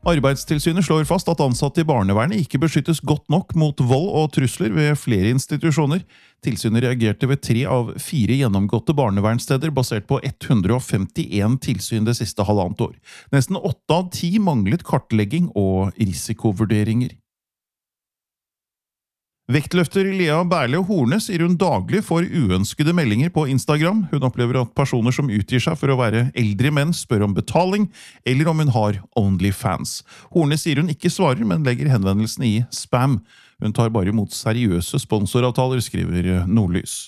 Arbeidstilsynet slår fast at ansatte i barnevernet ikke beskyttes godt nok mot vold og trusler ved flere institusjoner. Tilsynet reagerte ved 3 av 4 gjennomgåtte barnevernssteder basert på 151 tilsyn det siste halvannet år. Nesten 8 av 10 manglet kartlegging og risikovurderinger. Vektløfter Lea Berle Horne sier hun daglig får uønskede meldinger på Instagram. Hun opplever at personer som utgir seg for å være eldre menn spør om betaling, eller om hun har OnlyFans. Horne sier hun ikke svarer, men legger henvendelsen i spam. Hun tar bare imot seriøse sponsoravtaler, skriver Nordlys.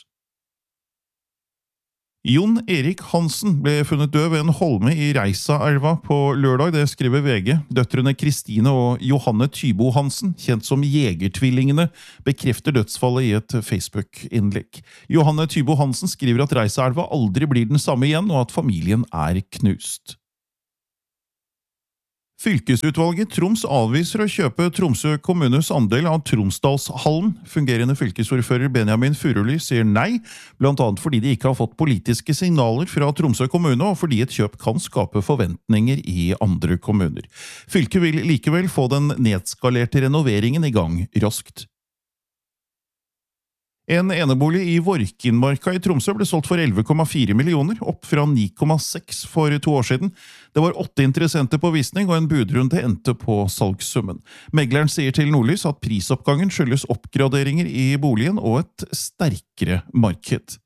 Jon Erik Hansen ble funnet død ved en holme i Reisa-elva på lørdag, det skriver VG. Døtrene Kristine og Johanne Tybo Hansen, kjent som Jegertvillingene, bekrefter dødsfallet i et Facebook-innlegg. Johanne Tybo Hansen skriver at Reisa-elva aldri blir den samme igjen, og at familien er knust. Fylkesutvalget Troms avviser å kjøpe Tromsø kommunes andel av Tromsdalshallen. Fungerende fylkesordfører Benjamin Furuli sier nei, blant annet fordi de ikke har fått politiske signaler fra Tromsø kommune, og fordi et kjøp kan skape forventninger i andre kommuner. Fylket vil likevel få den nedskalerte renoveringen i gang raskt. En enebolig i Vorkinmarka i Tromsø ble solgt for 11,4 millioner, opp fra 9,6 for 2 år siden. Det var 8 interessenter på visning, og en budrunde endte på salgssummen. Megleren sier til Nordlys at prisoppgangen skyldes oppgraderinger i boligen og et sterkere marked.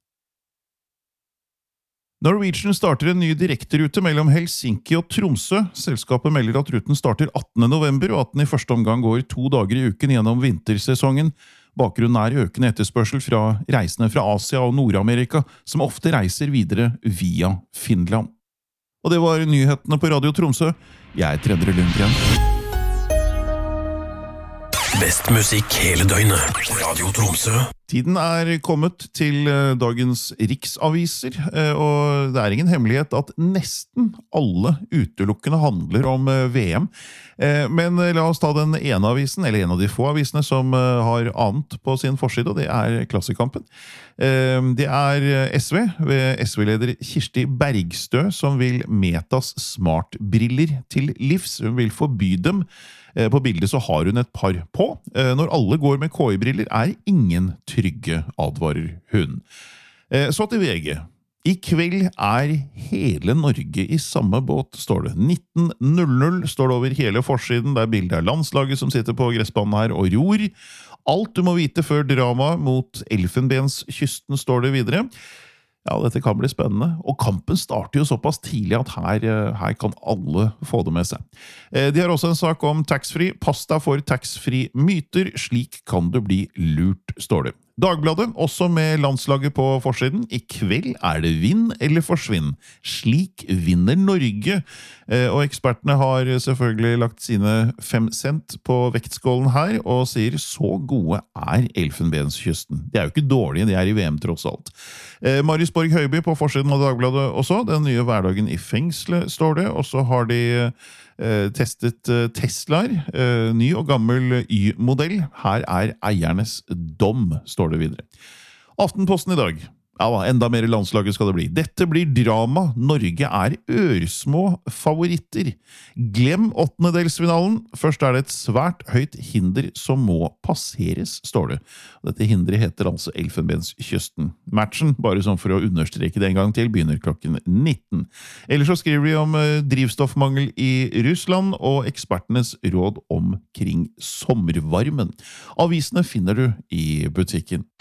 Norwegian starter en ny direkterute mellom Helsinki og Tromsø. Selskapet melder at ruten starter 18. november, og at den i første omgang går 2 dager i uken gjennom vintersesongen. Bakgrunnen er økende etterspørsel fra reisende fra Asia og Nord-Amerika, som ofte reiser videre via Finland. Og det var nyhetene på Radio Tromsø. Jeg er Endre Lundgren. Best musikk hele døgnet. Radio Tromsø. Tiden er kommet til dagens riksaviser, og det er ingen hemmelighet at nesten alle utelukkende handler om VM. Men la oss ta den ene avisen, eller en av de få avisene som har annet på sin forside, og det er Klassekampen. Det er SV, ved SV-leder Kirsti Bergstø, som vil Metas smartbriller til livs. Hun vil forby dem. På bildet så har hun et par på. Når alle går med KI-briller er ingen trygge, advarer hun. Så til VG. I kveld er hele Norge i samme båt, står det. 19.00 står det over hele forsiden, der bildet er landslaget som sitter på gressbanen her og ror. Alt du må vite før drama mot Elfenbenskysten, står det videre. Ja, dette kan bli spennende, og kampen starter jo såpass tidlig at her kan alle få det med seg. De har også en sak om taxfree. Pass deg for taxfree myter, slik kan du bli lurt, står det. Dagbladet, også med landslaget på forsiden. I kveld er det vinn eller forsvinn. Slik vinner Norge. Og ekspertene har selvfølgelig lagt sine 5 cent på vektskålen her, og sier så gode er Elfenbenskysten. De er jo ikke dårlige, de er i VM tross alt. Marius Borg Høiby på forsiden av Dagbladet også. Den nye hverdagen i fengselet, står det. Og så har de testet Teslaer, ny og gammel Y-modell. Her er eiernes dom, står det videre. Aftenposten i dag. Ja, enda mer landslaget skal det bli. Dette blir drama. Norge er ørsmå favoritter. Glem 8-delsfinalen. Først er det et svært høyt hinder som må passeres, står det. Dette hindret heter altså Elfenbenskysten. Matchen, bare sånn for å understreke det en gang til, begynner klokken 19. Ellers så skriver vi om drivstoffmangel i Russland og ekspertenes råd omkring sommervarmen. Avisene finner du i butikken.